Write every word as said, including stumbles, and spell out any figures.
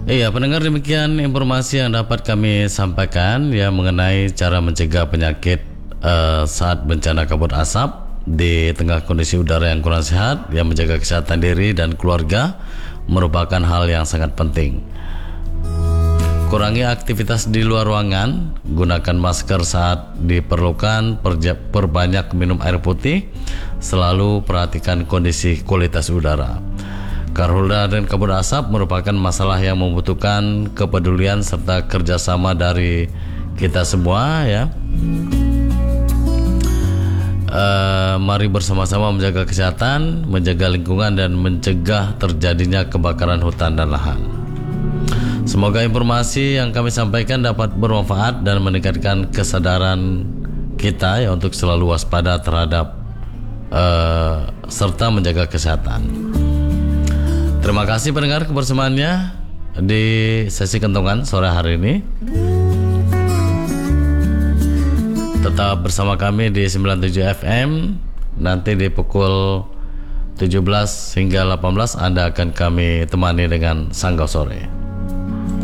Iya, pendengar, demikian informasi yang dapat kami sampaikan ya mengenai cara mencegah penyakit uh, saat bencana kabut asap di tengah kondisi udara yang kurang sehat. Yang menjaga kesehatan diri dan keluarga merupakan hal yang sangat penting. Kurangi aktivitas di luar ruangan, gunakan masker saat diperlukan, perja- perbanyak minum air putih, selalu perhatikan kondisi kualitas udara. Karhutla dan kabut asap merupakan masalah yang membutuhkan kepedulian serta kerjasama dari kita semua ya. Uh, mari bersama-sama menjaga kesehatan, menjaga lingkungan dan mencegah terjadinya kebakaran hutan dan lahan. Semoga informasi yang kami sampaikan dapat bermanfaat dan meningkatkan kesadaran kita ya untuk selalu waspada terhadap uh, serta menjaga kesehatan. Terima kasih pendengar kebersamaannya di sesi Kentongan sore hari ini. Tetap bersama kami di sembilan puluh tujuh F M. Nanti di pukul tujuh belas hingga delapan belas Anda akan kami temani dengan Sanggau Sore.